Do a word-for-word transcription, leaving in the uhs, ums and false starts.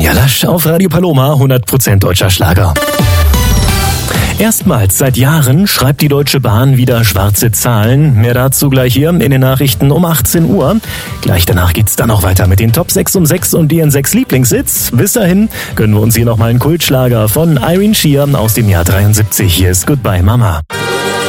Sonja Lasch auf Radio Paloma, hundert Prozent deutscher Schlager. Erstmals seit Jahren schreibt die Deutsche Bahn wieder schwarze Zahlen. Mehr dazu gleich hier in den Nachrichten um achtzehn Uhr. Gleich danach geht's dann noch weiter mit den Top sechs um sechs und ihren sechs Lieblingshits. Bis dahin gönnen wir uns hier nochmal einen Kultschlager von Irene Sheer aus dem Jahr dreiundsiebzig. Hier ist Goodbye Mama.